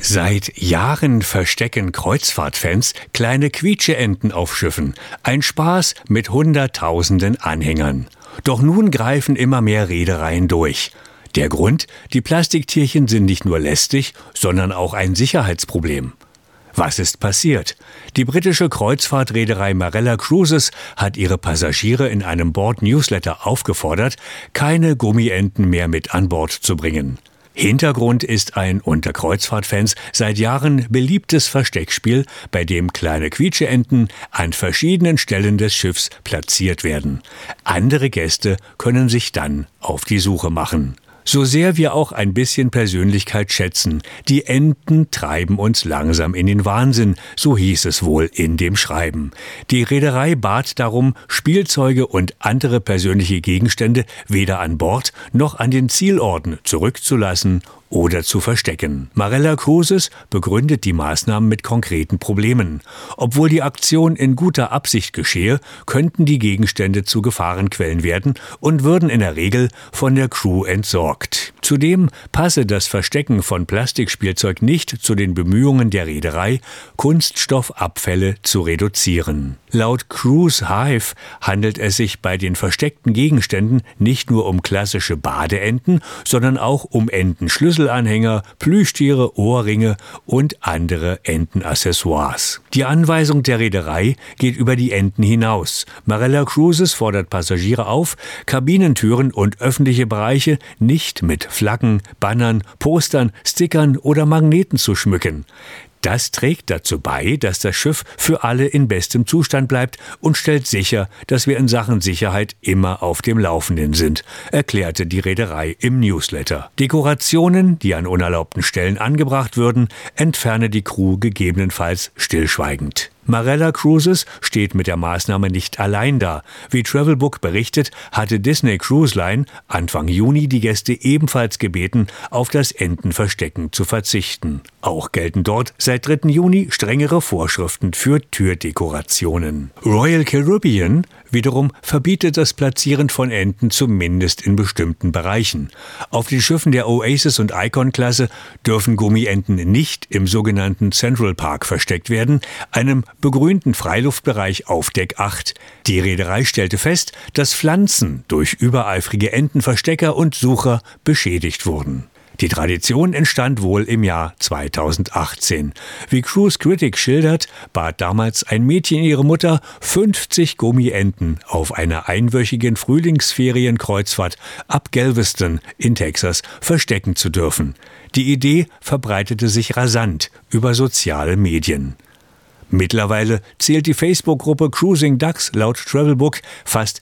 Seit Jahren verstecken Kreuzfahrtfans kleine Quietscheenten auf Schiffen. Ein Spaß mit Hunderttausenden Anhängern. Doch nun greifen immer mehr Reedereien durch. Der Grund? Die Plastiktierchen sind nicht nur lästig, sondern auch ein Sicherheitsproblem. Was ist passiert? Die britische Kreuzfahrtreederei Marella Cruises hat ihre Passagiere in einem Bord-Newsletter aufgefordert, keine Gummienten mehr mit an Bord zu bringen. Hintergrund ist ein unter Kreuzfahrtfans seit Jahren beliebtes Versteckspiel, bei dem kleine Quietscheenten an verschiedenen Stellen des Schiffs platziert werden. Andere Gäste können sich dann auf die Suche machen. So sehr wir auch ein bisschen Persönlichkeit schätzen, die Enten treiben uns langsam in den Wahnsinn, so hieß es wohl in dem Schreiben. Die Reederei bat darum, Spielzeuge und andere persönliche Gegenstände weder an Bord noch an den Zielorten zurückzulassen oder zu verstecken. Marella Cruises begründet die Maßnahmen mit konkreten Problemen. Obwohl die Aktion in guter Absicht geschehe, könnten die Gegenstände zu Gefahrenquellen werden und würden in der Regel von der Crew entsorgt. Zudem passe das Verstecken von Plastikspielzeug nicht zu den Bemühungen der Reederei, Kunststoffabfälle zu reduzieren. Laut Cruise Hive handelt es sich bei den versteckten Gegenständen nicht nur um klassische Badeenten, sondern auch um Entenschlüsselanhänger, Plüschtiere, Ohrringe und andere Entenaccessoires. Die Anweisung der Reederei geht über die Enten hinaus. Marella Cruises fordert Passagiere auf, Kabinentüren und öffentliche Bereiche nicht mit Flaggen, Bannern, Postern, Stickern oder Magneten zu schmücken. Das trägt dazu bei, dass das Schiff für alle in bestem Zustand bleibt und stellt sicher, dass wir in Sachen Sicherheit immer auf dem Laufenden sind, erklärte die Reederei im Newsletter. Dekorationen, die an unerlaubten Stellen angebracht würden, entferne die Crew gegebenenfalls stillschweigend. Marella Cruises steht mit der Maßnahme nicht allein da. Wie Travelbook berichtet, hatte Disney Cruise Line Anfang Juni die Gäste ebenfalls gebeten, auf das Entenverstecken zu verzichten. Auch gelten dort seit 3. Juni strengere Vorschriften für Türdekorationen. Royal Caribbean wiederum verbietet das Platzieren von Enten zumindest in bestimmten Bereichen. Auf den Schiffen der Oasis- und Icon-Klasse dürfen Gummienten nicht im sogenannten Central Park versteckt werden, einem begrünten Freiluftbereich auf Deck 8. Die Reederei stellte fest, dass Pflanzen durch übereifrige Entenverstecker und Sucher beschädigt wurden. Die Tradition entstand wohl im Jahr 2018. Wie Cruise Critic schildert, bat damals ein Mädchen ihre Mutter, 50 Gummienten auf einer einwöchigen Frühlingsferienkreuzfahrt ab Galveston in Texas verstecken zu dürfen. Die Idee verbreitete sich rasant über soziale Medien. Mittlerweile zählt die Facebook-Gruppe Cruising Ducks laut Travelbook fast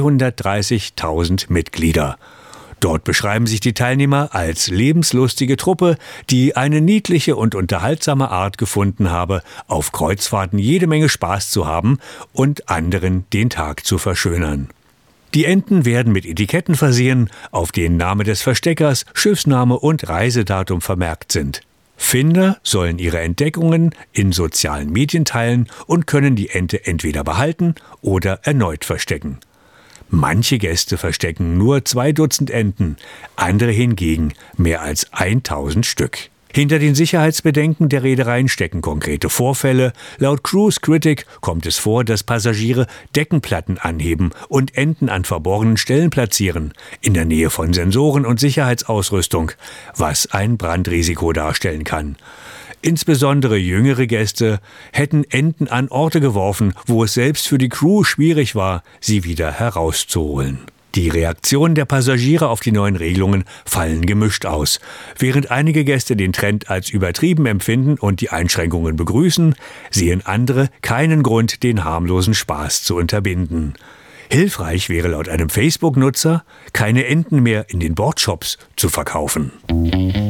330.000 Mitglieder. Dort beschreiben sich die Teilnehmer als lebenslustige Truppe, die eine niedliche und unterhaltsame Art gefunden habe, auf Kreuzfahrten jede Menge Spaß zu haben und anderen den Tag zu verschönern. Die Enten werden mit Etiketten versehen, auf denen Name des Versteckers, Schiffsname und Reisedatum vermerkt sind. Finder sollen ihre Entdeckungen in sozialen Medien teilen und können die Ente entweder behalten oder erneut verstecken. Manche Gäste verstecken nur 2 Dutzend Enten, andere hingegen mehr als 1000 Stück. Hinter den Sicherheitsbedenken der Reedereien stecken konkrete Vorfälle. Laut Cruise Critic kommt es vor, dass Passagiere Deckenplatten anheben und Enten an verborgenen Stellen platzieren, in der Nähe von Sensoren und Sicherheitsausrüstung, was ein Brandrisiko darstellen kann. Insbesondere jüngere Gäste hätten Enten an Orte geworfen, wo es selbst für die Crew schwierig war, sie wieder herauszuholen. Die Reaktionen der Passagiere auf die neuen Regelungen fallen gemischt aus. Während einige Gäste den Trend als übertrieben empfinden und die Einschränkungen begrüßen, sehen andere keinen Grund, den harmlosen Spaß zu unterbinden. Hilfreich wäre laut einem Facebook-Nutzer, keine Enten mehr in den Bordshops zu verkaufen.